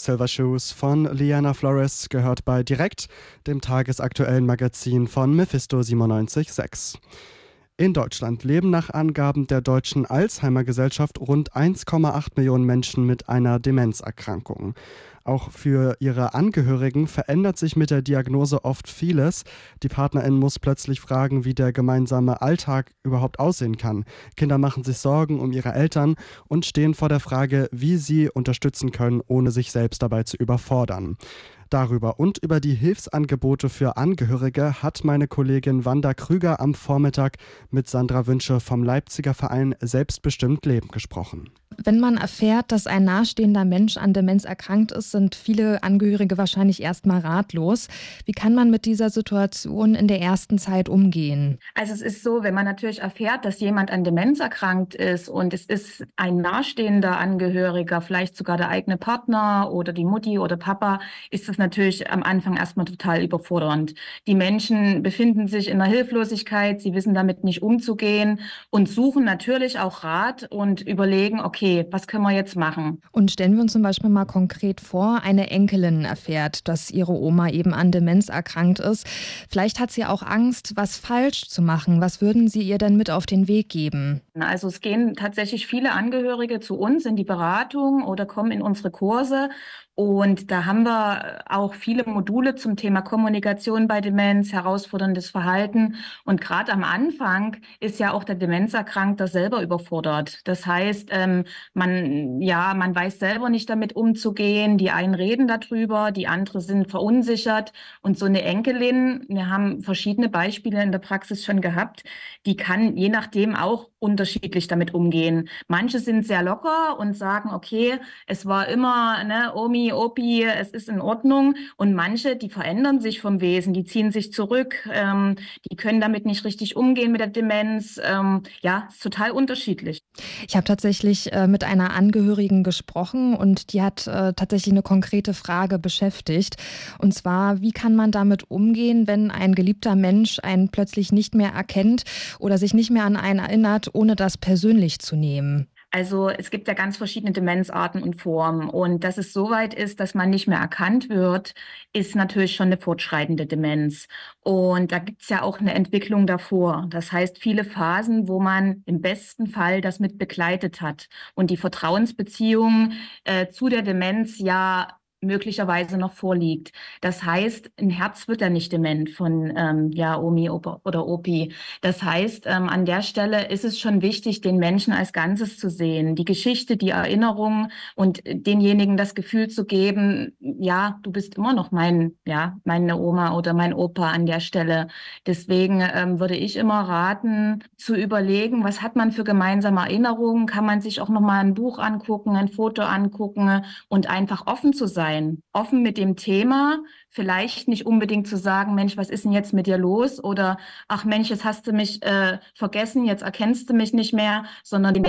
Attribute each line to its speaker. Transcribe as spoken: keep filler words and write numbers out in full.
Speaker 1: Silver Shoes von Liana Flores gehört bei Direkt, dem tagesaktuellen Magazin von Mephisto siebenundneunzig Komma sechs. In Deutschland leben nach Angaben der Deutschen Alzheimer-Gesellschaft rund eins Komma acht Millionen Menschen mit einer Demenzerkrankung. Auch für ihre Angehörigen verändert sich mit der Diagnose oft vieles. Die Partnerin muss plötzlich fragen, wie der gemeinsame Alltag überhaupt aussehen kann. Kinder machen sich Sorgen um ihre Eltern und stehen vor der Frage, wie sie unterstützen können, ohne sich selbst dabei zu überfordern. Darüber und über die Hilfsangebote für Angehörige hat meine Kollegin Wanda Krüger am Vormittag mit Sandra Wünsche vom Leipziger Verein Selbstbestimmt Leben gesprochen.
Speaker 2: Wenn man erfährt, dass ein nahestehender Mensch an Demenz erkrankt ist, sind viele Angehörige wahrscheinlich erstmal ratlos. Wie kann man mit dieser Situation in der ersten Zeit umgehen?
Speaker 3: Also es ist so, wenn man natürlich erfährt, dass jemand an Demenz erkrankt ist und es ist ein nahestehender Angehöriger, vielleicht sogar der eigene Partner oder die Mutti oder Papa, ist das natürlich am Anfang erstmal total überfordernd. Die Menschen befinden sich in einer Hilflosigkeit, sie wissen damit nicht umzugehen und suchen natürlich auch Rat und überlegen, okay, was können wir jetzt machen?
Speaker 2: Und stellen wir uns zum Beispiel mal konkret vor, eine Enkelin erfährt, dass ihre Oma eben an Demenz erkrankt ist. Vielleicht hat sie auch Angst, was falsch zu machen. Was würden Sie ihr denn mit auf den Weg geben?
Speaker 3: Also es gehen tatsächlich viele Angehörige zu uns in die Beratung oder kommen in unsere Kurse. Und da haben wir auch viele Module zum Thema Kommunikation bei Demenz, herausforderndes Verhalten. Und gerade am Anfang ist ja auch der Demenzerkrankte selber überfordert. Das heißt, ähm, man, ja, man weiß selber nicht damit umzugehen. Die einen reden darüber, die anderen sind verunsichert. Und so eine Enkelin, wir haben verschiedene Beispiele in der Praxis schon gehabt, die kann je nachdem auch unterschiedlich damit umgehen. Manche sind sehr locker und sagen, okay, es war immer, ne, Omi, Opi, es ist in Ordnung. Und manche, die verändern sich vom Wesen, die ziehen sich zurück, ähm, die können damit nicht richtig umgehen mit der Demenz. Ähm, ja, ist total unterschiedlich.
Speaker 2: Ich habe tatsächlich äh, mit einer Angehörigen gesprochen und die hat äh, tatsächlich eine konkrete Frage beschäftigt. Und zwar, wie kann man damit umgehen, wenn ein geliebter Mensch einen plötzlich nicht mehr erkennt oder sich nicht mehr an einen erinnert, ohne das persönlich zu nehmen?
Speaker 3: Also es gibt ja ganz verschiedene Demenzarten und Formen. Und dass es so weit ist, dass man nicht mehr erkannt wird, ist natürlich schon eine fortschreitende Demenz. Und da gibt es ja auch eine Entwicklung davor. Das heißt, viele Phasen, wo man im besten Fall das mit begleitet hat und die Vertrauensbeziehung äh, zu der Demenz ja möglicherweise noch vorliegt. Das heißt, ein Herz wird ja nicht dement von ähm, ja, Omi Opa oder Opi. Das heißt, ähm, an der Stelle ist es schon wichtig, den Menschen als Ganzes zu sehen, die Geschichte, die Erinnerung und denjenigen das Gefühl zu geben, ja, du bist immer noch mein, ja, meine Oma oder mein Opa an der Stelle. Deswegen ähm, würde ich immer raten, zu überlegen, was hat man für gemeinsame Erinnerungen? Kann man sich auch nochmal ein Buch angucken, ein Foto angucken und einfach offen zu sein. Offen mit dem Thema, vielleicht nicht unbedingt zu sagen, Mensch, was ist denn jetzt mit dir los? Oder ach Mensch, jetzt hast du mich äh, vergessen, jetzt erkennst du mich nicht mehr, sondern den